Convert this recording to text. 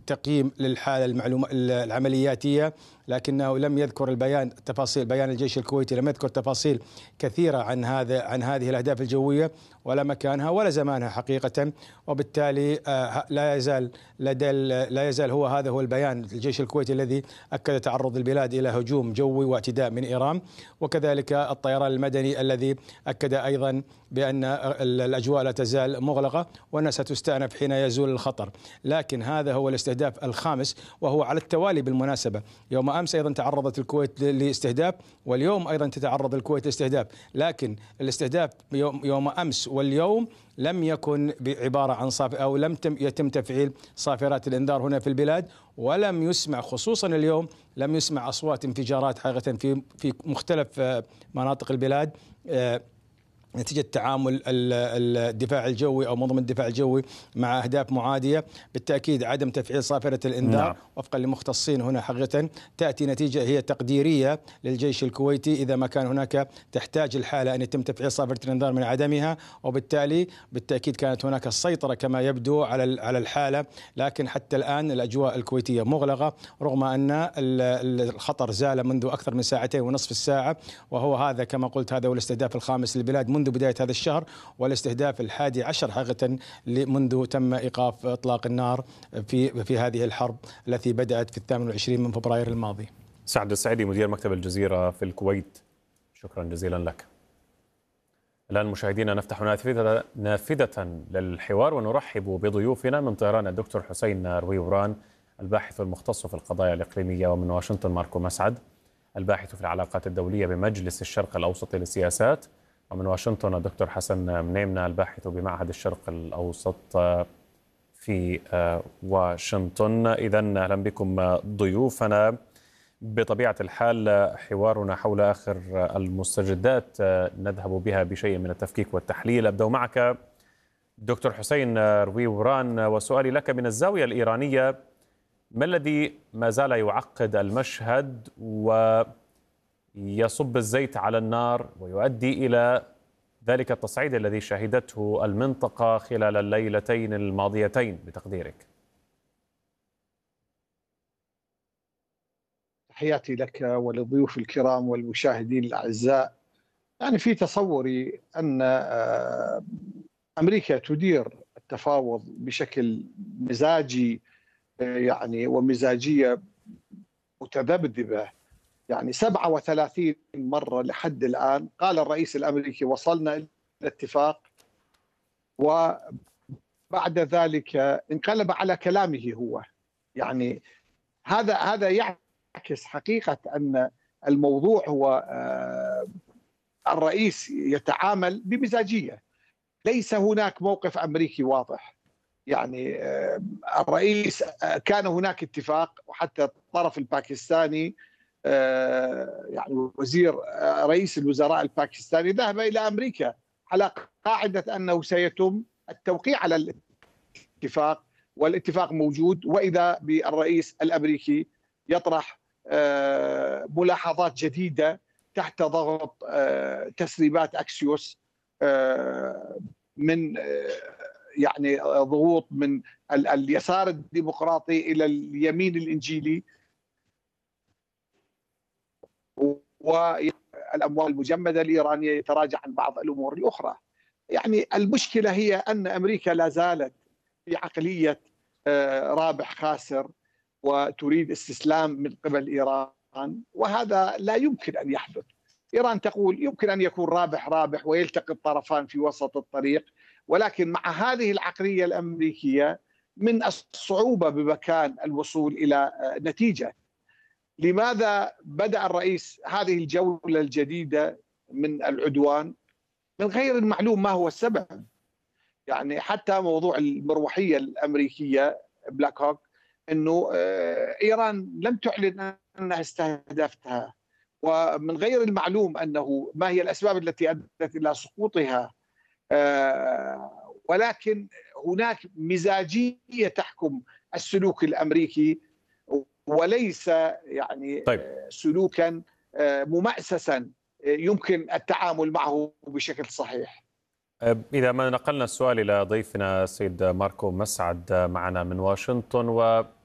تقييم للحالة العملياتية، لكنه لم يذكر البيان تفاصيل. بيان الجيش الكويتي لم يذكر تفاصيل كثيرة عن هذه الأهداف الجوية ولا مكانها ولا زمانها حقيقة. وبالتالي لا يزال هذا هو البيان الجيش الكويتي الذي أكد تعرض البلاد إلى هجوم جوي واعتداء من إيران، وكذلك الطيران المدني الذي أكد أيضا بأن الأجواء لا تزال مغلقة وأنها ستستأنف حين يزول الخطر. لكن هذا هو الاستهداف الخامس، وهو على التوالي بالمناسبة. يوم أمس أيضا تعرضت الكويت لاستهداف، واليوم أيضا تتعرض الكويت لاستهداف، لكن الاستهداف يوم أمس واليوم لم يكن عبارة عن أو لم يتم تفعيل صافرات الإنذار هنا في البلاد، ولم يسمع خصوصا اليوم لم يسمع أصوات انفجارات حقيقة في مختلف مناطق البلاد نتيجة تعامل الدفاع الجوي أو منظومة الدفاع الجوي مع أهداف معادية. بالتأكيد عدم تفعيل صافرة الإنذار وفقا لمختصين هنا حقيقة تأتي نتيجة هي تقديرية للجيش الكويتي إذا ما كان هناك تحتاج الحالة أن يتم تفعيل صافرة الإنذار من عدمها، وبالتالي بالتأكيد كانت هناك السيطرة كما يبدو على الحالة. لكن حتى الآن الأجواء الكويتية مغلقة رغم أن الخطر زال منذ أكثر من 2.5 ساعة، وهو هذا كما قلت هذا هو الاستهداف الخامس للبلاد منذ بداية هذا الشهر، والاستهداف ال11 حقيقة منذ تم إيقاف إطلاق النار في هذه الحرب التي بدأت في 28 من فبراير الماضي. سعد السعيدي مدير مكتب الجزيرة في الكويت، شكرا جزيلا لك. الآن مشاهدينا نفتح نافذة للحوار ونرحب بضيوفنا من طهران الدكتور حسين رويوران الباحث المختص في القضايا الإقليمية، ومن واشنطن ماركو مسعد الباحث في العلاقات الدولية بمجلس الشرق الأوسط للسياسات، ومن واشنطن الدكتور حسن منيمنة الباحث بمعهد الشرق الأوسط في واشنطن. إذن أهلا بكم ضيوفنا. بطبيعة الحال حوارنا حول آخر المستجدات نذهب بها بشيء من التفكيك والتحليل. أبدأ معك دكتور حسين رويوران، وسؤالي لك من الزاوية الإيرانية: ما الذي ما زال يعقد المشهد ويصب الزيت على النار ويؤدي إلى ذلك التصعيد الذي شهدته المنطقة خلال الليلتين الماضيتين بتقديرك؟ تحياتي لك وللضيوف الكرام والمشاهدين الأعزاء. يعني في تصوري أن أمريكا تدير التفاوض بشكل مزاجي يعني ومزاجية متذبذبة. يعني 37 مرة لحد الآن قال الرئيس الأمريكي وصلنا إلى اتفاق، وبعد ذلك انقلب على كلامه هو. يعني هذا يعكس حقيقة أن الموضوع هو الرئيس يتعامل بمزاجية، ليس هناك موقف أمريكي واضح. يعني الرئيس كان هناك اتفاق، وحتى الطرف الباكستاني يعني رئيس الوزراء الباكستاني ذهب إلى أمريكا على قاعدة أنه سيتم التوقيع على الاتفاق، والاتفاق موجود، وإذا بالرئيس الأمريكي يطرح ملاحظات جديدة تحت ضغط تسريبات أكسيوس من يعني ضغوط من اليسار الديمقراطي إلى اليمين الإنجيلي، والأموال المجمدة الإيرانية يتراجع عن بعض الأمور الأخرى. يعني المشكلة هي أن أمريكا لا زالت في عقلية رابح خاسر وتريد استسلام من قبل إيران، وهذا لا يمكن أن يحدث. إيران تقول يمكن أن يكون رابح رابح ويلتقي الطرفان في وسط الطريق، ولكن مع هذه العقلية الأمريكية من الصعوبة بمكان الوصول إلى نتيجة. لماذا بدأ الرئيس هذه الجولة الجديدة من العدوان؟ من غير المعلوم ما هو السبب. يعني حتى موضوع المروحية الأمريكية بلاك هوك، أنه إيران لم تعلن أنها استهدفتها، ومن غير المعلوم أنه ما هي الأسباب التي أدت إلى سقوطها. ولكن هناك مزاجية تحكم السلوك الأمريكي، وليس يعني سلوكا ممأسسا يمكن التعامل معه بشكل صحيح. إذا ما نقلنا السؤال إلى ضيفنا السيد ماركو مسعد معنا من واشنطن،